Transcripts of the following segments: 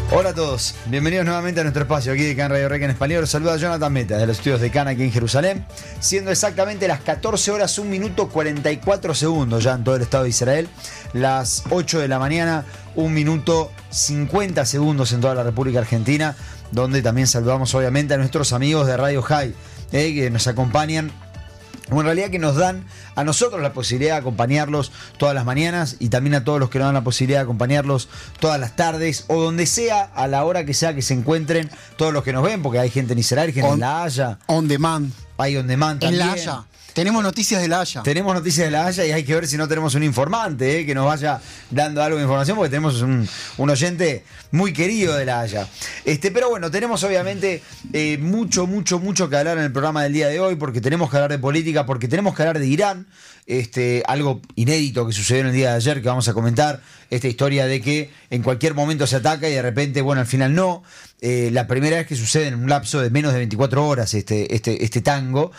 Hola a todos, bienvenidos nuevamente a nuestro espacio aquí de CAN Radio Rec en español. Los saluda Jonathan Meta de los estudios de CAN aquí en Jerusalén, siendo exactamente las 14 horas 1 minuto 44 segundos ya en todo el estado de Israel, las 8 de la mañana 1 minuto 50 segundos en toda la República Argentina, donde también saludamos obviamente a nuestros amigos de Radio High, que nos acompañan, o en realidad que nos dan a nosotros la posibilidad de acompañarlos todas las mañanas, y también a todos los que nos dan la posibilidad de acompañarlos todas las tardes o donde sea, a la hora que sea que se encuentren, todos los que nos ven, porque hay gente en Israel, gente en La Haya. On demand. Hay on demand también. En La Haya. Tenemos noticias de La Haya. Tenemos noticias de La Haya y hay que ver si no tenemos un informante que nos vaya dando algo de información, porque tenemos un oyente muy querido de La Haya. Pero bueno, tenemos obviamente mucho que hablar en el programa del día de hoy, porque tenemos que hablar de política, porque tenemos que hablar de Irán. Algo inédito que sucedió en el día de ayer, que vamos a comentar, esta historia de que en cualquier momento se ataca y de repente, bueno, al final no. La primera vez que sucede en un lapso de menos de 24 horas este tango.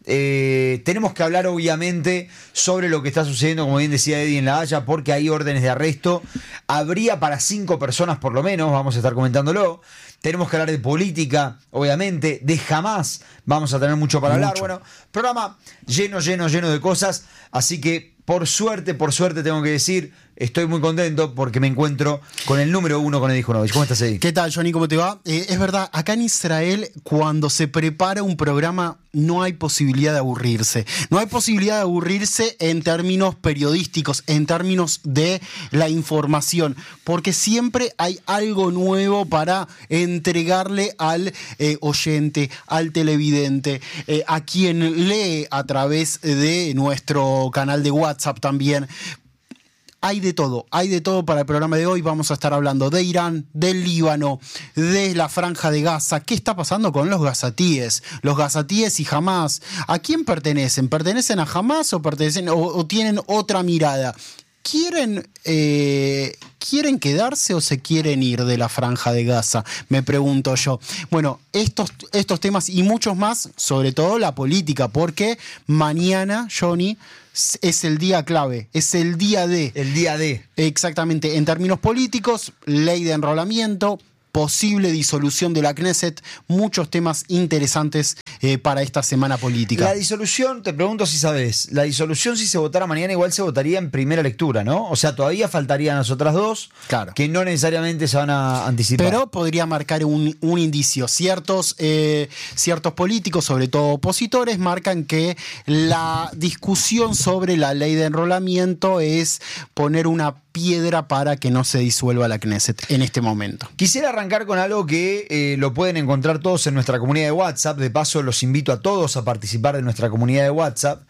Tenemos que hablar obviamente sobre lo que está sucediendo, como bien decía Eddie, en La Haya, porque hay órdenes de arresto. Habría para 5 personas por lo menos, vamos a estar comentándolo. Tenemos que hablar de política, obviamente, de Hamas, vamos a tener mucho para hablar. Bueno, programa lleno de cosas, así que por suerte tengo que decir, estoy muy contento porque me encuentro con el número 1, con Eddie Junovich. ¿Cómo estás, Eddie? ¿Qué tal, Johnny? ¿Cómo te va? Es verdad, acá en Israel, cuando se prepara un programa, no hay posibilidad de aburrirse. No hay posibilidad de aburrirse en términos periodísticos, en términos de la información, porque siempre hay algo nuevo para entregarle al oyente, al televidente, a quien lee a través de nuestro canal de WhatsApp también. Hay de todo para el programa de hoy. Vamos a estar hablando de Irán, del Líbano, de la Franja de Gaza. ¿Qué está pasando con los gazatíes? Los gazatíes y Hamas. ¿A quién pertenecen? ¿Pertenecen a Hamas o tienen otra mirada? ¿Quieren quedarse o se quieren ir de la Franja de Gaza? Me pregunto yo. Bueno, estos temas y muchos más, sobre todo la política, porque mañana, Johnny, es el día clave, es el día D. El día D. Exactamente, en términos políticos, ley de enrolamiento, posible disolución de la Knesset, muchos temas interesantes para esta semana política. La disolución, te pregunto si sabes, la disolución, si se votara mañana, igual se votaría en primera lectura, ¿no? O sea, todavía faltarían las otras dos, claro, que no necesariamente se van a anticipar. Pero podría marcar un indicio. Ciertos políticos, sobre todo opositores, marcan que la discusión sobre la ley de enrolamiento es poner una piedra para que no se disuelva la Knesset en este momento. Quisiera arrancar con algo que lo pueden encontrar todos en nuestra comunidad de WhatsApp. De paso, los invito a todos a participar de nuestra comunidad de WhatsApp.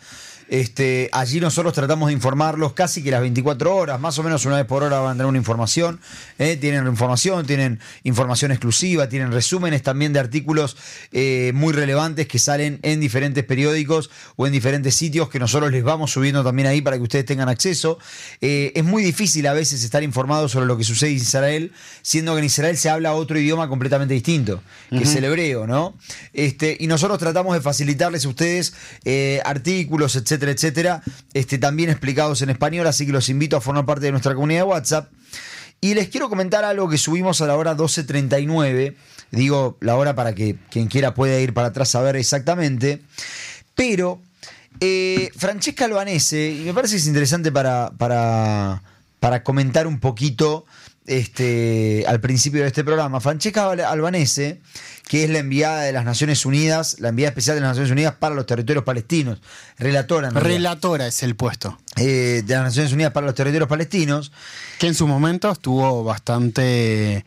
Allí nosotros tratamos de informarlos casi que las 24 horas, más o menos una vez por hora van a tener una información. Tienen información exclusiva, tienen resúmenes también de artículos muy relevantes que salen en diferentes periódicos o en diferentes sitios que nosotros les vamos subiendo también ahí para que ustedes tengan acceso. Es muy difícil a veces estar informado sobre lo que sucede en Israel, siendo que en Israel se habla otro idioma completamente distinto, que es el hebreo, ¿no? Y nosotros tratamos de facilitarles a ustedes artículos, etcétera, también explicados en español, así que los invito a formar parte de nuestra comunidad de WhatsApp. Y les quiero comentar algo que subimos a la hora 12:39, digo la hora para que quien quiera pueda ir para atrás a ver exactamente, pero Francesca Albanese, y me parece que es interesante para comentar un poquito al principio de este programa. Francesca Albanese, que es la enviada de las Naciones Unidas, la enviada especial de las Naciones Unidas para los territorios palestinos, relatora es el puesto de las Naciones Unidas para los territorios palestinos, que en su momento estuvo bastante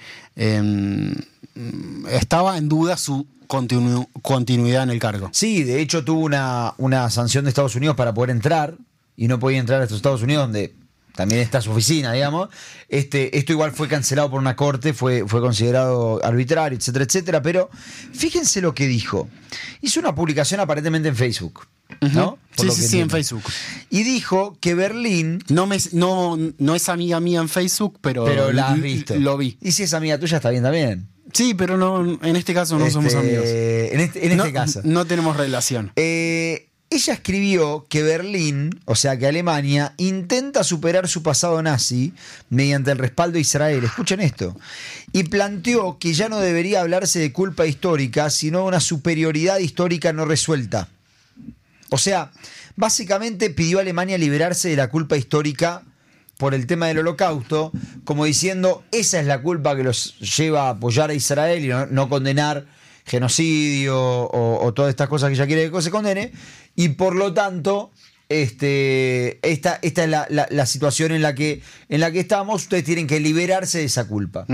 estaba en duda su continuidad en el cargo. Sí, de hecho tuvo una sanción de Estados Unidos para poder entrar, y no podía entrar a estos Estados Unidos, donde también está su oficina, digamos. Esto igual fue cancelado por una corte, fue considerado arbitrario, etcétera, pero fíjense lo que dijo. Hizo una publicación aparentemente en Facebook, ¿no? Sí, en Facebook. Y dijo que Berlín... No es amiga mía en Facebook, pero la has visto. Lo vi. Y si es amiga tuya, está bien también. Sí, pero no, en este caso no somos amigos. En este caso. No tenemos relación. ella escribió que Berlín, o sea que Alemania, intenta superar su pasado nazi mediante el respaldo a Israel. Escuchen esto. Y planteó que ya no debería hablarse de culpa histórica, sino de una superioridad histórica no resuelta. O sea, básicamente pidió a Alemania liberarse de la culpa histórica por el tema del Holocausto, como diciendo, esa es la culpa que los lleva a apoyar a Israel y no condenar genocidio o todas estas cosas que ella quiere que se condene, y por lo tanto esta es la situación en la que estamos. Ustedes tienen que liberarse de esa culpa.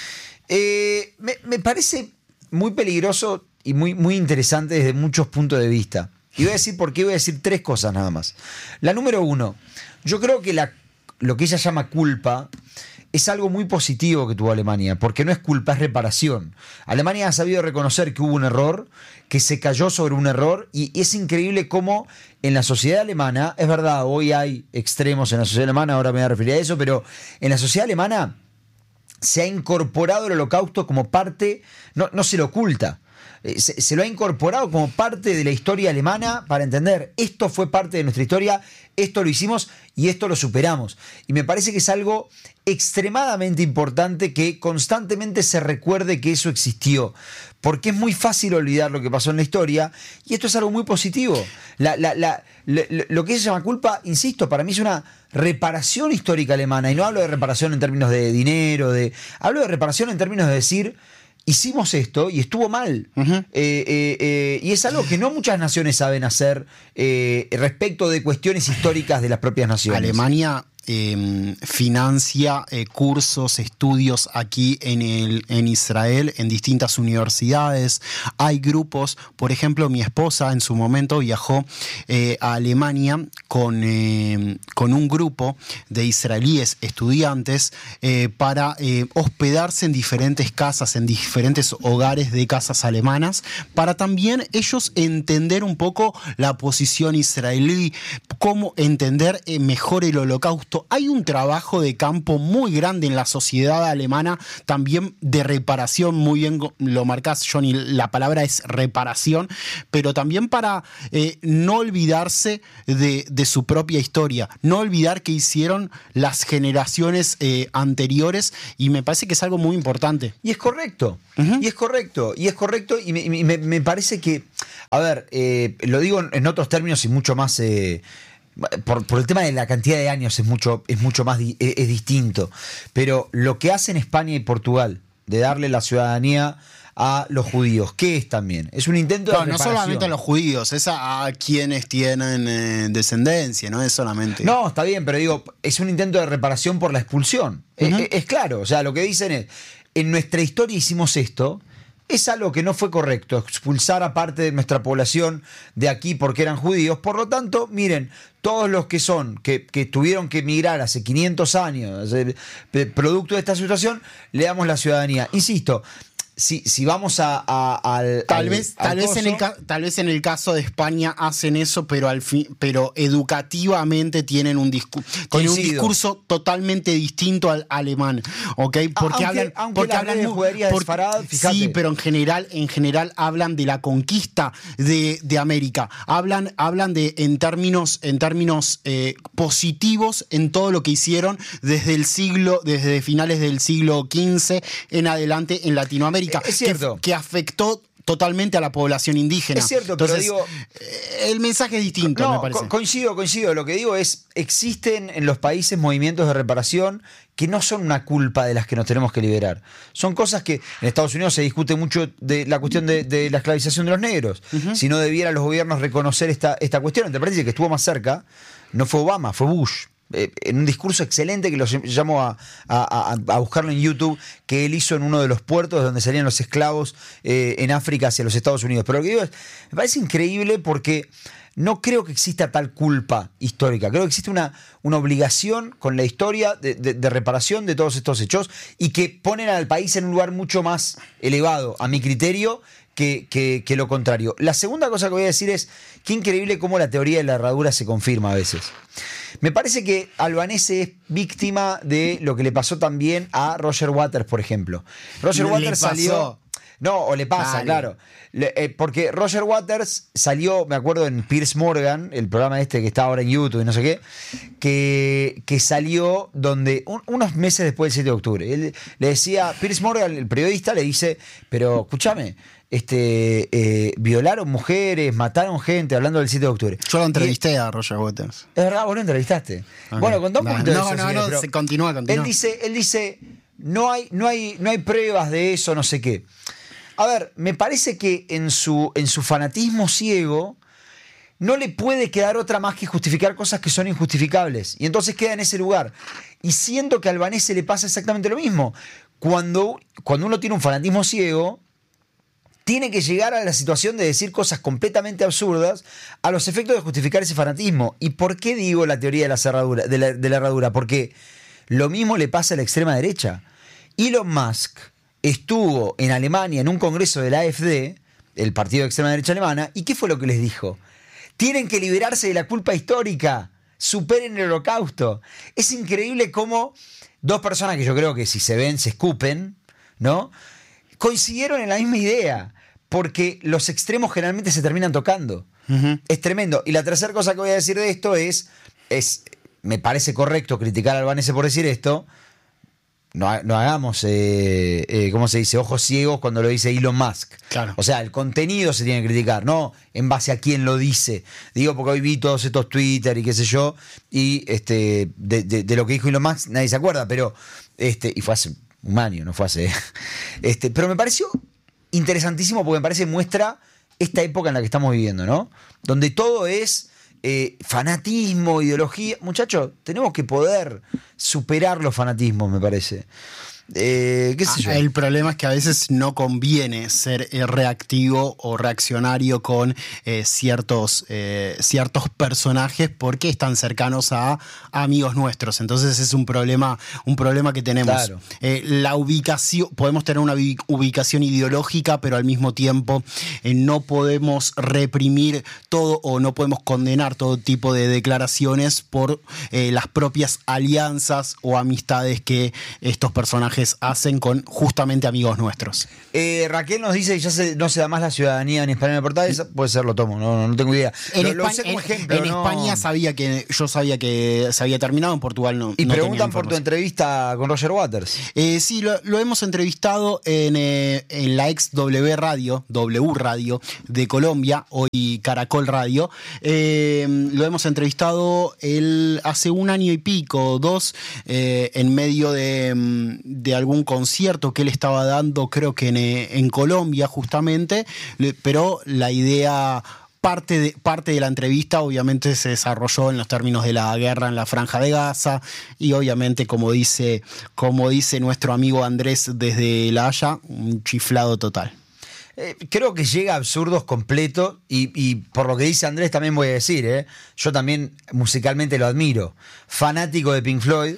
Me parece muy peligroso y muy interesante desde muchos puntos de vista, y voy a decir por qué. Voy a decir 3 cosas nada más. La número 1, yo creo que lo que ella llama culpa es algo muy positivo que tuvo Alemania, porque no es culpa, es reparación. Alemania ha sabido reconocer que hubo un error, que se cayó sobre un error, y es increíble cómo en la sociedad alemana, es verdad, hoy hay extremos en la sociedad alemana, ahora me voy a referir a eso, pero en la sociedad alemana se ha incorporado el Holocausto como parte, no se lo oculta. Se lo ha incorporado como parte de la historia alemana para entender, esto fue parte de nuestra historia, esto lo hicimos y esto lo superamos. Y me parece que es algo extremadamente importante que constantemente se recuerde que eso existió, porque es muy fácil olvidar lo que pasó en la historia, y esto es algo muy positivo. Lo que se llama culpa, insisto, para mí es una reparación histórica alemana, y no hablo de reparación en términos de dinero, hablo de reparación en términos de decir, hicimos esto y estuvo mal. Y es algo que no muchas naciones saben hacer respecto de cuestiones históricas de las propias naciones. Alemania financia cursos, estudios aquí en Israel, en distintas universidades. Hay grupos, por ejemplo, mi esposa en su momento viajó a Alemania con un grupo de israelíes estudiantes para hospedarse en diferentes casas, en diferentes hogares de casas alemanas, para también ellos entender un poco la posición israelí, cómo entender mejor el Holocausto. Hay un trabajo de campo muy grande en la sociedad alemana, también de reparación, muy bien lo marcás, Johnny, la palabra es reparación, pero también para no olvidarse de su propia historia, no olvidar que hicieron las generaciones anteriores, y me parece que es algo muy importante. Y es correcto, y es correcto, y me parece que, a ver, lo digo en otros términos y mucho más... Por el tema de la cantidad de años es mucho más es distinto, pero lo que hacen España y Portugal de darle la ciudadanía a los judíos, ¿qué es también? Es un intento de reparación. No solamente a los judíos, es a quienes tienen descendencia, no es solamente... No, está bien, pero digo, es un intento de reparación por la expulsión. Es claro, o sea, lo que dicen es, en nuestra historia hicimos esto. Es algo que no fue correcto, expulsar a parte de nuestra población de aquí porque eran judíos. Por lo tanto, miren, todos los que tuvieron que emigrar hace 500 años, producto de esta situación, le damos la ciudadanía. Insisto, si vamos tal vez en el caso de España hacen eso, pero educativamente tienen un discurso totalmente distinto al alemán, ¿ok? Porque hablan de judería de Sfarad, fíjate. Sí, pero en general hablan de la conquista de América, hablan en términos positivos en todo lo que hicieron desde finales del siglo XV en adelante en Latinoamérica. Es cierto. Que afectó totalmente a la población indígena. Es cierto, entonces, pero digo... el mensaje es distinto, me parece. Coincido. Lo que digo es, existen en los países movimientos de reparación que no son una culpa de las que nos tenemos que liberar. Son cosas que en Estados Unidos se discute mucho de la cuestión de la esclavización de los negros. Si no debieran los gobiernos reconocer esta cuestión. ¿Te parece que estuvo más cerca? No fue Obama, fue Bush. En un discurso excelente que lo llamo a buscarlo en YouTube, que él hizo en uno de los puertos donde salían los esclavos en África hacia los Estados Unidos. Pero lo que digo es, me parece increíble porque no creo que exista tal culpa histórica. Creo que existe una obligación con la historia de reparación de todos estos hechos, y que ponen al país en un lugar mucho más elevado, a mi criterio, que lo contrario. La segunda cosa que voy a decir es, qué increíble cómo la teoría de la herradura se confirma a veces. Me parece que Albanese es víctima de lo que le pasó también a Roger Waters, por ejemplo. Roger Waters salió... No, o le pasa, Dale. claro. Porque Roger Waters salió, me acuerdo, en Piers Morgan, el programa este que está ahora en YouTube y no sé qué, que salió donde unos meses después del 7 de octubre. Él le decía, Piers Morgan, el periodista, le dice, pero escúchame, violaron mujeres, mataron gente, hablando del 7 de octubre. Yo lo entrevisté a Roger Waters. Es verdad, vos lo entrevistaste. Okay. Bueno, contá un poquito de eso. No, continúa. Él dice, no hay pruebas de eso, no sé qué. A ver, me parece que en su fanatismo ciego no le puede quedar otra más que justificar cosas que son injustificables. Y entonces queda en ese lugar. Y siento que a Albanese le pasa exactamente lo mismo. Cuando uno tiene un fanatismo ciego, tiene que llegar a la situación de decir cosas completamente absurdas a los efectos de justificar ese fanatismo. ¿Y por qué digo la teoría de la cerradura, de la herradura? Porque lo mismo le pasa a la extrema derecha. Elon Musk estuvo en Alemania en un congreso de la AfD, el partido de extrema derecha alemana, ¿y qué fue lo que les dijo? Tienen que liberarse de la culpa histórica, superen el holocausto. Es increíble cómo dos personas que yo creo que si se ven se escupen, ¿no? Coincidieron en la misma idea, porque los extremos generalmente se terminan tocando. Uh-huh. Es tremendo. Y la tercera cosa que voy a decir de esto es me parece correcto criticar a Albanese por decir esto. No hagamos, ¿cómo se dice? Ojos ciegos cuando lo dice Elon Musk. Claro. O sea, el contenido se tiene que criticar, no en base a quién lo dice. Digo, porque hoy vi todos estos Twitter y qué sé yo, y de lo que dijo Elon Musk nadie se acuerda, pero y fue hace un año, no fue hace. Pero me pareció interesantísimo porque me parece muestra esta época en la que estamos viviendo, ¿no? Donde todo es fanatismo, ideología. Muchachos, tenemos que poder superar los fanatismos, me parece. ¿Qué sé yo? El problema es que a veces no conviene ser reactivo o reaccionario con ciertos personajes porque están cercanos a amigos nuestros. Entonces es un problema que tenemos. Claro. La ubicación, podemos tener una ubicación ideológica, pero al mismo tiempo no podemos reprimir todo o no podemos condenar todo tipo de declaraciones por las propias alianzas o amistades que estos personajes hacen con justamente amigos nuestros. Raquel nos dice que ya no se da más la ciudadanía en España de Portales. Puede ser, lo tomo, no tengo idea. Lo usé como ejemplo. En España yo sabía que se había terminado, en Portugal no. Y no preguntan por tu entrevista con Roger Waters. Sí, lo hemos entrevistado en la ex W Radio de Colombia, hoy Caracol Radio. Lo hemos entrevistado hace un año y pico, 2, en medio de algún concierto que él estaba dando, creo que en Colombia justamente, pero la idea, parte de la entrevista obviamente se desarrolló en los términos de la guerra en la Franja de Gaza y obviamente como dice nuestro amigo Andrés desde La Haya, un chiflado total. Creo que llega a absurdos completos y por lo que dice Andrés también voy a decir, yo también musicalmente lo admiro. Fanático de Pink Floyd.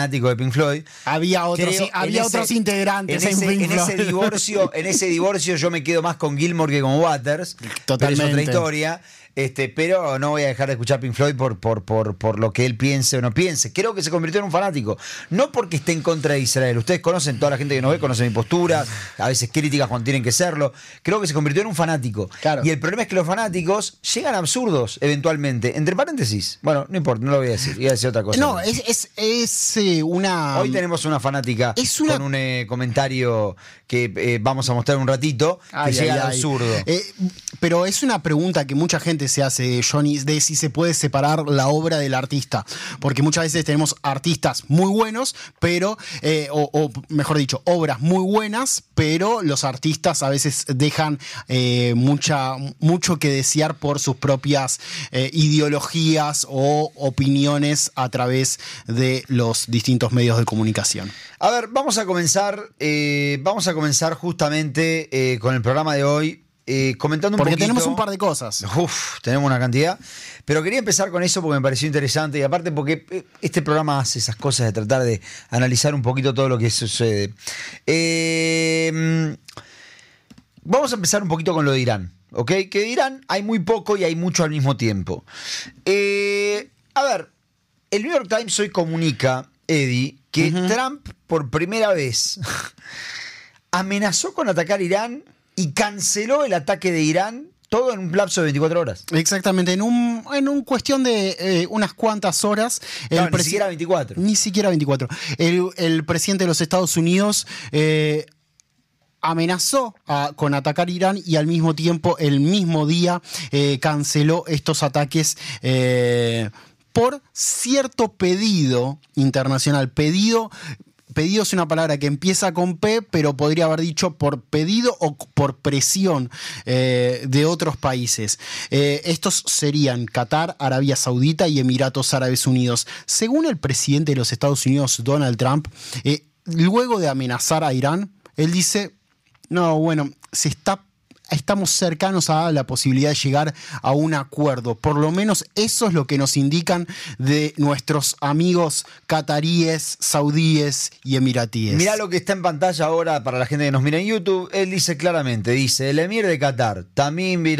Había otros integrantes en Pink Floyd. En ese divorcio yo me quedo más con Gilmour que con Waters. Totalmente. Pero es otra historia. Pero no voy a dejar de escuchar Pink Floyd por lo que él piense o no piense. Creo que se convirtió en un fanático. No porque esté en contra de Israel. Ustedes conocen, toda la gente que nos ve conoce mi postura, a veces críticas cuando tienen que serlo. Creo que se convirtió en un fanático. Claro. Y el problema es que los fanáticos llegan a absurdos eventualmente. Entre paréntesis. Bueno, no importa, no lo voy a decir. Voy a decir otra cosa. No, es una... Hoy tenemos una fanática con un comentario que vamos a mostrar un ratito que llega al absurdo. Pero es una pregunta que mucha gente se hace, Johnny, de si se puede separar la obra del artista, porque muchas veces tenemos artistas muy buenos, pero o mejor dicho, obras muy buenas, pero los artistas a veces dejan mucho que desear por sus propias ideologías o opiniones a través de los distintos medios de comunicación. A ver, vamos a comenzar justamente con el programa de hoy. Comentando un porque poquito. tenemos un par de cosas. Tenemos una cantidad. Pero quería empezar con eso porque me pareció interesante. Y aparte porque este programa hace esas cosas de tratar de analizar un poquito todo lo que sucede. Vamos a empezar un poquito con lo de Irán. ¿Ok? Que de Irán hay muy poco y hay mucho al mismo tiempo. A ver, el New York Times hoy comunica, Eddie, que Trump por primera vez amenazó con atacar Irán y canceló el ataque de Irán. Todo en un lapso de 24 horas. Exactamente, en un cuestión de unas cuantas horas. Ni siquiera 24. Ni siquiera 24. El presidente de los Estados Unidos amenazó con atacar Irán y al mismo tiempo, el mismo día, canceló estos ataques por cierto pedido internacional. Pedido es una palabra que empieza con P, pero podría haber dicho por pedido o por presión de otros países. Estos serían Qatar, Arabia Saudita y Emiratos Árabes Unidos. Según el presidente de los Estados Unidos, Donald Trump, luego de amenazar a Irán, él dice, no, bueno, estamos cercanos a la posibilidad de llegar a un acuerdo. Por lo menos eso es lo que nos indican de nuestros amigos cataríes, saudíes y emiratíes. Mirá lo que está en pantalla ahora para la gente que nos mira en YouTube. Él dice claramente, el emir de Qatar, Tamim bin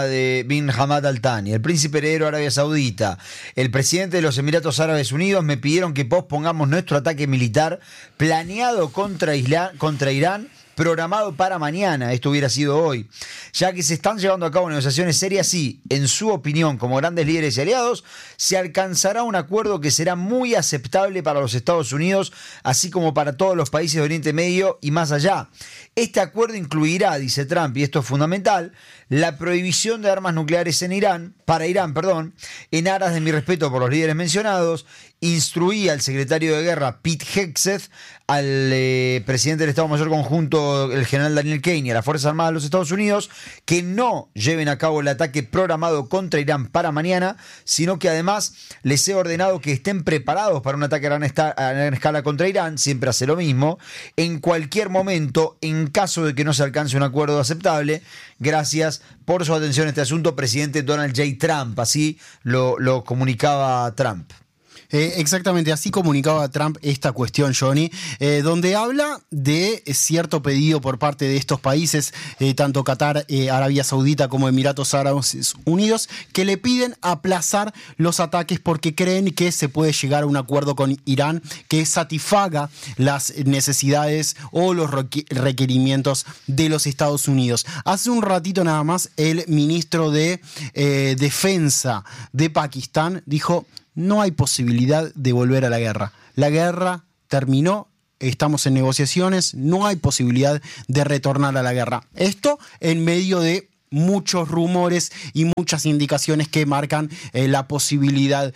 Hamad Al Thani, el príncipe heredero de Arabia Saudita, el presidente de los Emiratos Árabes Unidos me pidieron que pospongamos nuestro ataque militar planeado contra Irán, programado para mañana, esto hubiera sido hoy, ya que se están llevando a cabo negociaciones serias y, en su opinión, como grandes líderes y aliados, se alcanzará un acuerdo que será muy aceptable para los Estados Unidos, así como para todos los países de Oriente Medio y más allá. Este acuerdo incluirá, dice Trump, y esto es fundamental, la prohibición de armas nucleares para Irán, en aras de mi respeto por los líderes mencionados. Instruí al secretario de guerra Pete Hegseth, al presidente del Estado Mayor Conjunto, el general Daniel Kane, y a las Fuerzas Armadas de los Estados Unidos, que no lleven a cabo el ataque programado contra Irán para mañana, sino que además les he ordenado que estén preparados para un ataque a gran escala contra Irán, siempre hace lo mismo, en cualquier momento, en caso de que no se alcance un acuerdo aceptable. Gracias por su atención a este asunto, presidente Donald J. Trump. Así lo comunicaba Trump. Exactamente, así comunicaba Trump esta cuestión, Johnny, donde habla de cierto pedido por parte de estos países, tanto Qatar, Arabia Saudita como Emiratos Árabes Unidos, que le piden aplazar los ataques porque creen que se puede llegar a un acuerdo con Irán que satisfaga las necesidades o los requerimientos de los Estados Unidos. Hace un ratito nada más, el ministro de Defensa de Pakistán dijo: no hay posibilidad de volver a la guerra. La guerra terminó, estamos en negociaciones, no hay posibilidad de retornar a la guerra. Esto en medio de muchos rumores y muchas indicaciones que marcan la posibilidad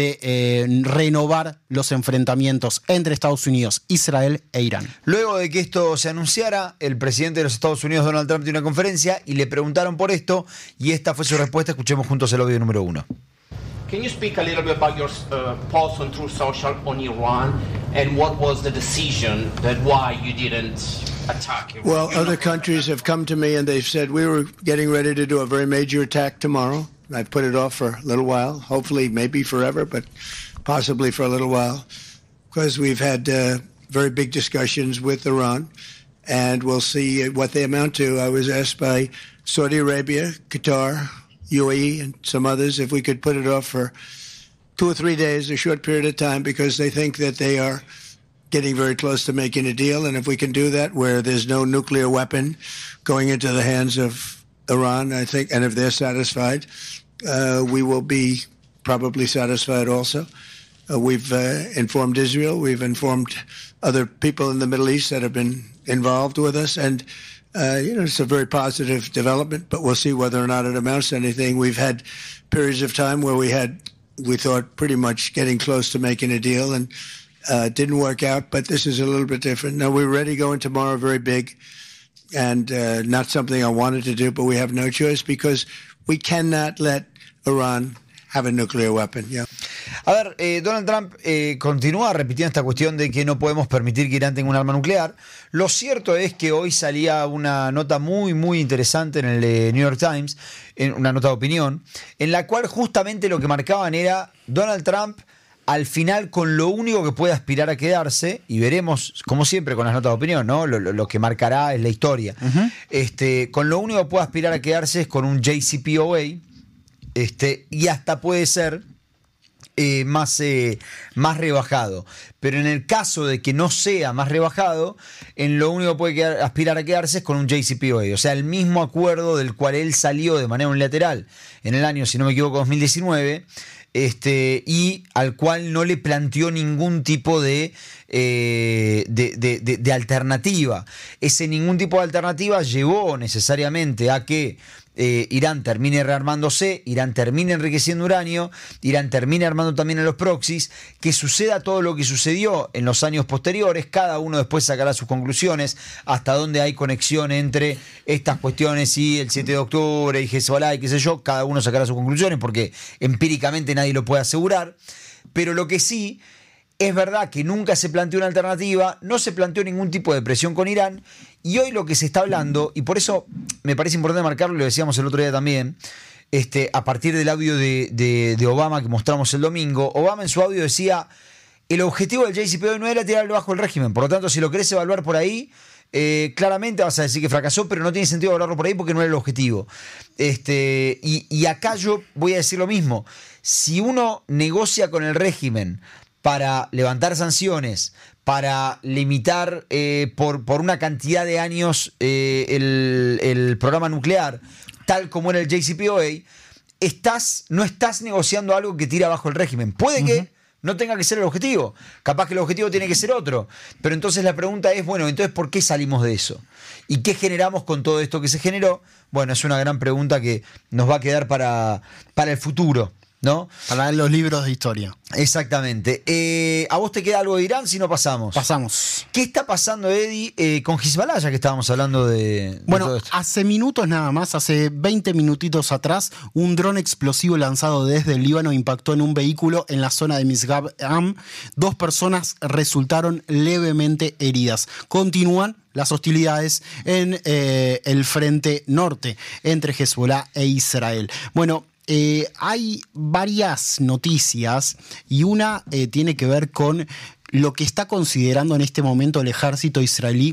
de renovar los enfrentamientos entre Estados Unidos, Israel e Irán. Luego de que esto se anunciara, el presidente de los Estados Unidos, Donald Trump, dio una conferencia y le preguntaron por esto, y esta fue su respuesta. Escuchemos juntos el audio número 1. Can you speak a little bit about your pulse on Truth Social on Iran and what was the decision that why you didn't attack Iran? Well, other countries have come to me and they've said we were getting ready to do a very major attack tomorrow. I've put it off for a little while, hopefully maybe forever, but possibly for a little while, because we've had very big discussions with Iran, and we'll see what they amount to. I was asked by Saudi Arabia, Qatar, UAE and some others if we could put it off for 2 or 3 days, a short period of time, because they think that they are getting very close to making a deal. And if we can do that where there's no nuclear weapon going into the hands of Iran, I think, and if they're satisfied, we will be probably satisfied also. We've informed Israel. We've informed other people in the Middle East that have been involved with us. And it's a very positive development, but we'll see whether or not it amounts to anything. We've had periods of time where we thought pretty much getting close to making a deal, and didn't work out, but this is a little bit different. Now, we're ready going tomorrow, very big, and not something I wanted to do, but we have no choice because we cannot let Iran have a nuclear weapon. Yeah. A ver, Donald Trump continúa repitiendo esta cuestión de que no podemos permitir que Irán tenga un arma nuclear. Lo cierto es que hoy salía una nota muy, muy interesante en el New York Times, una nota de opinión, en la cual justamente lo que marcaban era Donald Trump al final con lo único que puede aspirar a quedarse, y veremos, como siempre con las notas de opinión, ¿no? Lo que marcará es la historia. Uh-huh. Con lo único que puede aspirar a quedarse es con un JCPOA, y hasta puede ser más rebajado. Pero en el caso de que no sea más rebajado, en lo único que puede aspirar a quedarse es con un JCPOA. O sea, el mismo acuerdo del cual él salió de manera unilateral en el año, si no me equivoco, 2019, y al cual no le planteó ningún tipo de alternativa. Ese ningún tipo de alternativa llevó necesariamente a que Irán termine rearmándose, Irán termine enriqueciendo uranio, Irán termine armando también a los proxies, que suceda todo lo que sucedió en los años posteriores. Cada uno después sacará sus conclusiones, hasta dónde hay conexión entre estas cuestiones y el 7 de octubre y Hezbollah y qué sé yo. Cada uno sacará sus conclusiones porque empíricamente nadie lo puede asegurar. Pero lo que sí es verdad que nunca se planteó una alternativa, no se planteó ningún tipo de presión con Irán, y hoy lo que se está hablando, y por eso me parece importante marcarlo, lo decíamos el otro día también, a partir del audio de Obama que mostramos el domingo. Obama en su audio decía: el objetivo del JCPOA no era tirarlo bajo el régimen, por lo tanto, si lo querés evaluar por ahí, claramente vas a decir que fracasó, pero no tiene sentido evaluarlo por ahí porque no era el objetivo. Y acá yo voy a decir lo mismo: si uno negocia con el régimen para levantar sanciones, para limitar por una cantidad de años el programa nuclear, tal como era el JCPOA, no estás negociando algo que tira abajo el régimen. Puede que no tenga que ser el objetivo, capaz que el objetivo tiene que ser otro, pero entonces la pregunta es, bueno, entonces ¿por qué salimos de eso? ¿Y qué generamos con todo esto que se generó? Bueno, es una gran pregunta que nos va a quedar para el futuro, ¿no? Para los libros de historia. Exactamente. ¿A vos te queda algo de Irán si no pasamos? Pasamos. ¿Qué está pasando, Eddie, con Hezbollah, ya que estábamos hablando de todo esto? Hace minutos nada más, hace 20 minutitos atrás, un dron explosivo lanzado desde el Líbano impactó en un vehículo en la zona de Misgab-Am. 2 personas resultaron levemente heridas. Continúan las hostilidades en el frente norte entre Hezbollah e Israel. Bueno, hay varias noticias y una tiene que ver con lo que está considerando en este momento el ejército israelí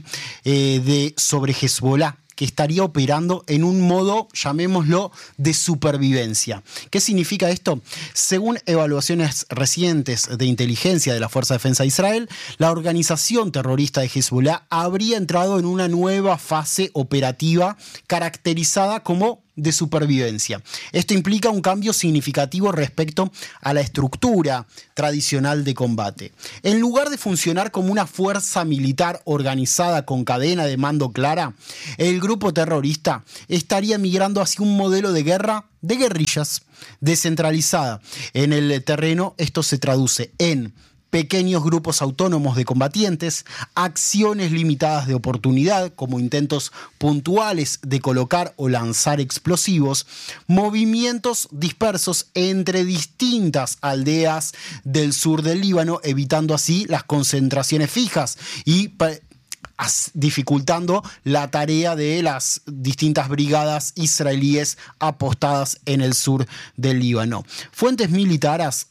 sobre Hezbollah, que estaría operando en un modo, llamémoslo, de supervivencia. ¿Qué significa esto? Según evaluaciones recientes de inteligencia de la Fuerza de Defensa de Israel, la organización terrorista de Hezbollah habría entrado en una nueva fase operativa caracterizada como de supervivencia. Esto implica un cambio significativo respecto a la estructura tradicional de combate. En lugar de funcionar como una fuerza militar organizada con cadena de mando clara, el grupo terrorista estaría migrando hacia un modelo de guerra de guerrillas descentralizada. En el terreno, esto se traduce en pequeños grupos autónomos de combatientes, acciones limitadas de oportunidad, como intentos puntuales de colocar o lanzar explosivos, movimientos dispersos entre distintas aldeas del sur del Líbano, evitando así las concentraciones fijas y dificultando la tarea de las distintas brigadas israelíes apostadas en el sur del Líbano. Fuentes militares,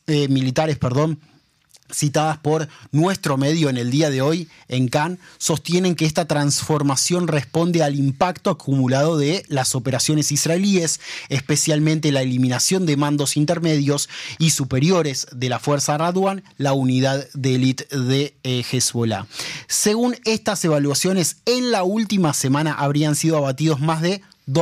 citadas por nuestro medio en el día de hoy en Cannes, sostienen que esta transformación responde al impacto acumulado de las operaciones israelíes, especialmente la eliminación de mandos intermedios y superiores de la Fuerza Radwan, la unidad de élite de Hezbollah. Según estas evaluaciones, en la última semana habrían sido abatidos más de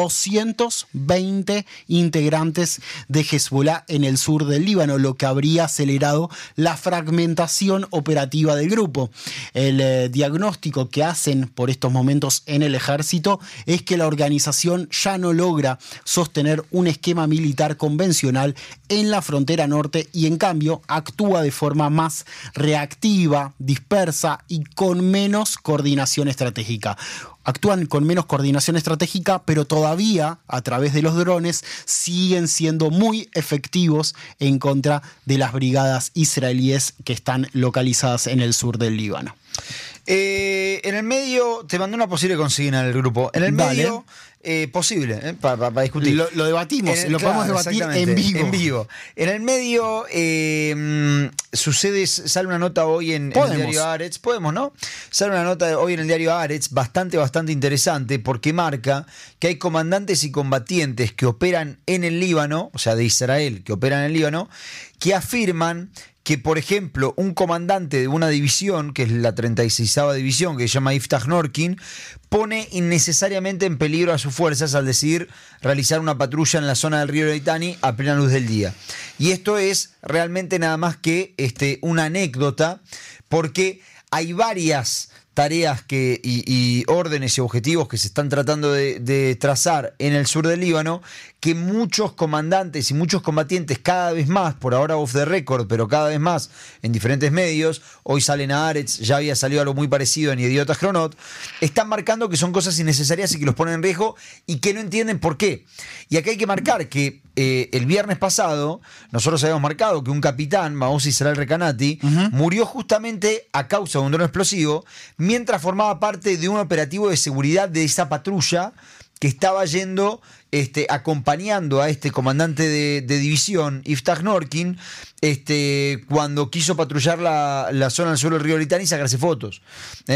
220 integrantes de Hezbollah en el sur del Líbano, lo que habría acelerado la fragmentación operativa del grupo. El diagnóstico que hacen por estos momentos en el ejército es que la organización ya no logra sostener un esquema militar convencional en la frontera norte y en cambio actúa de forma más reactiva, dispersa y con menos coordinación estratégica. Actúan con menos coordinación estratégica, pero todavía, a través de los drones, siguen siendo muy efectivos en contra de las brigadas israelíes que están localizadas en el sur del Líbano. En el medio, te mandé una posible consigna en el grupo. En el Dale. medio, posible, para discutir. Lo debatimos, lo podemos debatir en vivo. En vivo. En el medio, sale una nota hoy en el diario Haaretz. Podemos, ¿no? Sale una nota hoy en el diario Haaretz bastante interesante, porque marca que hay comandantes y combatientes que operan en el Líbano, o sea, de Israel, que operan en el Líbano, que afirman que, por ejemplo, un comandante de una división, que es la 36ª división, que se llama Iftach Norkin, pone innecesariamente en peligro a sus fuerzas al decidir realizar una patrulla en la zona del río Litani a plena luz del día. Y esto es realmente nada más que una anécdota, porque hay varias tareas y órdenes y objetivos que se están tratando de trazar en el sur del Líbano, que muchos comandantes y muchos combatientes cada vez más, por ahora off the record, pero cada vez más en diferentes medios, hoy salen a Haaretz, ya había salido algo muy parecido en Yediot Ahronot, están marcando que son cosas innecesarias y que los ponen en riesgo y que no entienden por qué. Y acá hay que marcar que el viernes pasado nosotros habíamos marcado que un capitán, Maoz Israel Recanati, murió justamente a causa de un dron explosivo mientras formaba parte de un operativo de seguridad de esa patrulla que estaba yendo acompañando a este comandante de división, Iftach Norkin, cuando quiso patrullar la zona del sur del río Litani y sacarse fotos.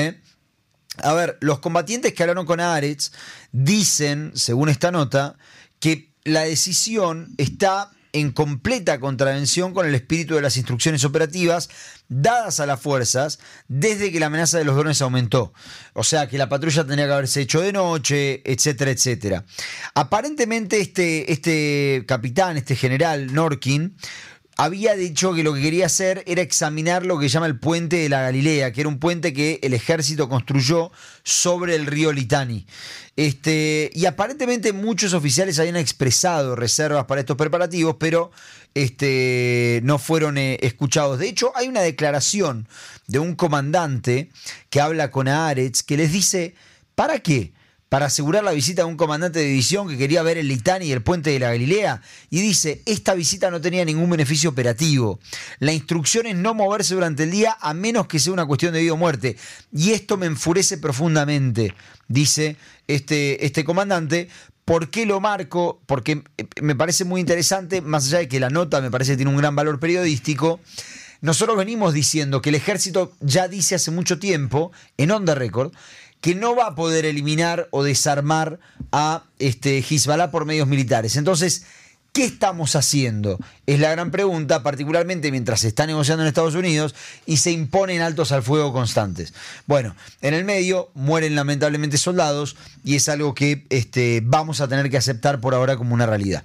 A ver, los combatientes que hablaron con Haaretz dicen, según esta nota, que la decisión está en completa contravención con el espíritu de las instrucciones operativas dadas a las fuerzas desde que la amenaza de los drones aumentó. O sea, que la patrulla tenía que haberse hecho de noche, etcétera, etcétera. Aparentemente este capitán, este general Norkin, había dicho que lo que quería hacer era examinar lo que llama el puente de la Galilea, que era un puente que el ejército construyó sobre el río Litani. Y aparentemente muchos oficiales habían expresado reservas para estos preparativos, pero no fueron escuchados. De hecho, hay una declaración de un comandante que habla con Haaretz que les dice: ¿para qué? Para asegurar la visita de un comandante de división que quería ver el Litani y el puente de la Galilea. Y dice: esta visita no tenía ningún beneficio operativo. La instrucción es no moverse durante el día a menos que sea una cuestión de vida o muerte. Y esto me enfurece profundamente, dice este comandante. ¿Por qué lo marco? Porque me parece muy interesante, más allá de que la nota me parece que tiene un gran valor periodístico. Nosotros venimos diciendo que el ejército ya dice hace mucho tiempo, en on the record, que no va a poder eliminar o desarmar a Hezbollah por medios militares. Entonces, ¿qué estamos haciendo? Es la gran pregunta, particularmente mientras se está negociando en Estados Unidos y se imponen altos al fuego constantes. Bueno, en el medio mueren lamentablemente soldados y es algo que vamos a tener que aceptar por ahora como una realidad.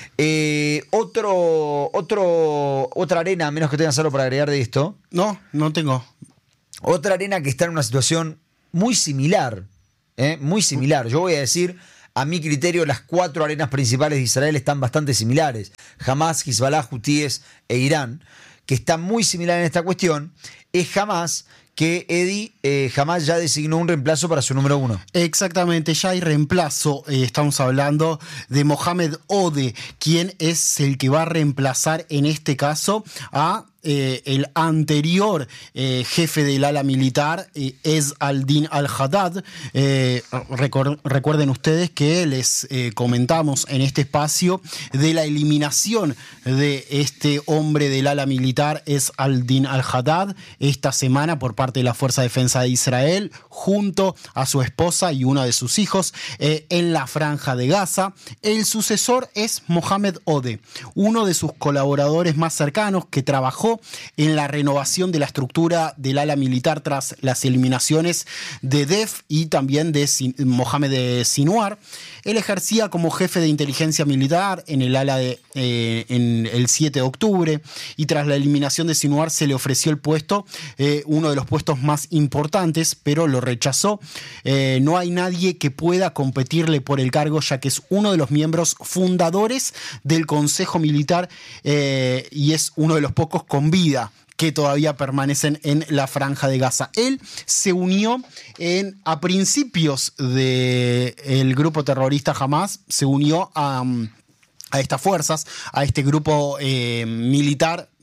Otra arena, a menos que tengas algo para agregar de esto. No tengo. Otra arena que está en una situación muy similar, muy similar. Yo voy a decir, a mi criterio, las 4 arenas principales de Israel están bastante similares. Hamas, Hezbollah, Hutíes e Irán, que están muy similares en esta cuestión. Es Hamas que Hamas ya designó un reemplazo para su número 1. Exactamente, ya hay reemplazo. Estamos hablando de Mohamed Ode, quien es el que va a reemplazar en este caso a el anterior jefe del ala militar, Ezz al-Din al-Haddad. Recuerden ustedes que les comentamos en este espacio de la eliminación de este hombre del ala militar, Ezz al-Din al-Haddad, esta semana por parte de la Fuerza de Defensa de Israel, junto a su esposa y uno de sus hijos, en la Franja de Gaza. El sucesor es Mohamed Ode, uno de sus colaboradores más cercanos que trabajó en la renovación de la estructura del ala militar tras las eliminaciones de Def y también de Mohamed Sinwar. Él ejercía como jefe de inteligencia militar en el ala en el 7 de octubre y tras la eliminación de Sinwar se le ofreció el puesto, uno de los puestos más importantes, pero lo rechazó. No hay nadie que pueda competirle por el cargo, ya que es uno de los miembros fundadores del Consejo Militar y es uno de los pocos con vida que todavía permanecen en la Franja de Gaza. Él se unió a principios del grupo terrorista Hamas, se unió a estas fuerzas, a este grupo militar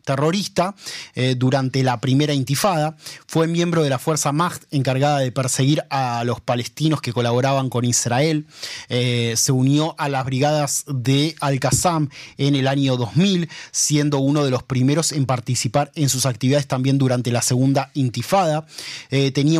terrorista durante la primera intifada. Fue miembro de la Fuerza Mahd encargada de perseguir a los palestinos que colaboraban con Israel. Se unió a las brigadas de Al-Qassam en el año 2000, siendo uno de los primeros en participar en sus actividades también durante la segunda intifada. Tenía,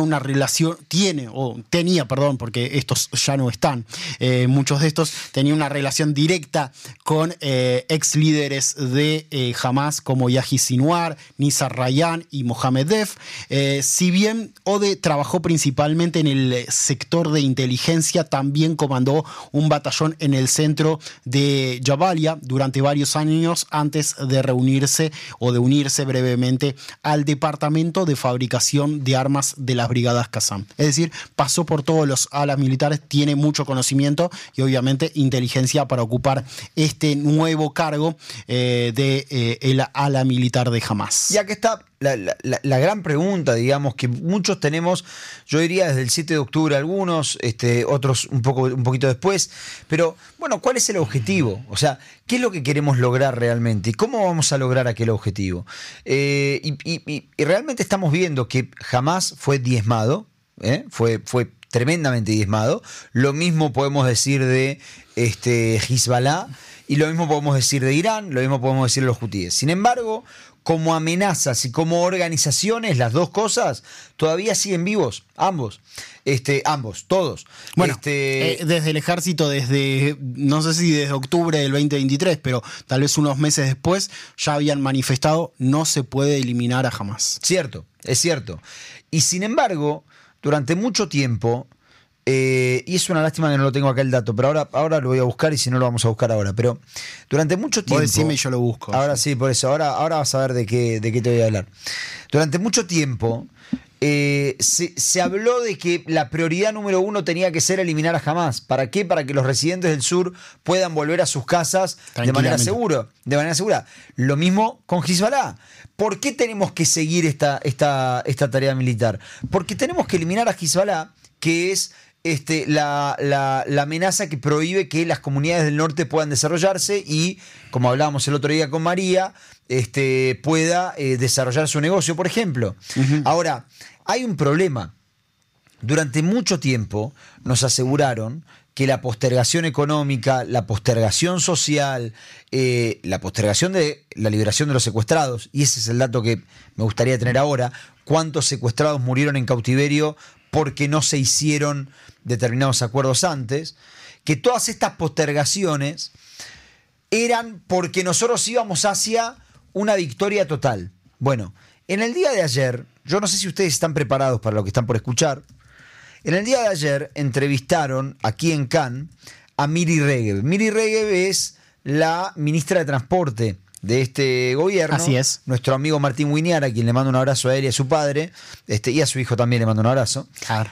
porque estos ya no están, muchos de estos tenían una relación directa con ex líderes de Hamas como Yahya Sinwar, Nizar Rayyan y Mohamed Def. Si bien Ode trabajó principalmente en el sector de inteligencia, también comandó un batallón en el centro de Jabalia durante varios años antes de unirse brevemente al departamento de fabricación de armas de las brigadas Qassam. Es decir, pasó por todos los alas militares, tiene mucho conocimiento y obviamente inteligencia para ocupar este nuevo cargo de el ala militar de Hamas. Y aquí está la gran pregunta, digamos, que muchos tenemos, yo diría desde el 7 de octubre algunos, otros un poquito después, pero bueno, ¿cuál es el objetivo? O sea, ¿qué es lo que queremos lograr realmente? ¿Y cómo vamos a lograr aquel objetivo? Y realmente estamos viendo que Hamas fue diezmado, fue tremendamente diezmado. Lo mismo podemos decir de Hezbollah, y lo mismo podemos decir de Irán, lo mismo podemos decir de los hutíes. Sin embargo, como amenazas y como organizaciones, las dos cosas todavía siguen vivos, ambos, todos. Bueno, desde el ejército, no sé si desde octubre del 2023, pero tal vez unos meses después, ya habían manifestado: no se puede eliminar a Hamas. Cierto, es cierto. Y sin embargo, durante mucho tiempo, y es una lástima que no lo tengo acá el dato, pero ahora lo voy a buscar, y si no lo vamos a buscar ahora. Pero durante mucho tiempo. Vos decime y yo lo busco. Ahora sí, por eso. Ahora vas a ver de qué te voy a hablar. Durante mucho tiempo se habló de que la prioridad número uno tenía que ser eliminar a Hamas. ¿Para qué? Para que los residentes del sur puedan volver a sus casas de manera segura. Lo mismo con Hezbollah. ¿Por qué tenemos que seguir esta tarea militar? Porque tenemos que eliminar a Hezbollah, que es la amenaza que prohíbe que las comunidades del norte puedan desarrollarse y, como hablábamos el otro día con María, pueda desarrollar su negocio, por ejemplo. Uh-huh. Ahora, hay un problema. Durante mucho tiempo nos aseguraron que la postergación económica, la postergación social, la postergación de la liberación de los secuestrados, y ese es el dato que me gustaría tener ahora: cuántos secuestrados murieron en cautiverio porque no se hicieron determinados acuerdos antes, que todas estas postergaciones eran porque nosotros íbamos hacia una victoria total. Bueno, en el día de ayer, yo no sé si ustedes están preparados para lo que están por escuchar, en el día de ayer entrevistaron aquí en Cannes a Miri Regev. Miri Regev es la ministra de Transporte de este gobierno. Así es. Nuestro amigo Martín Winiar, a quien le mando un abrazo a él y a su padre, y a su hijo también le mando un abrazo. Claro.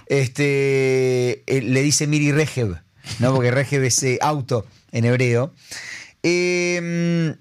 Le dice Miri Regev, ¿no? Porque Regev es auto en hebreo.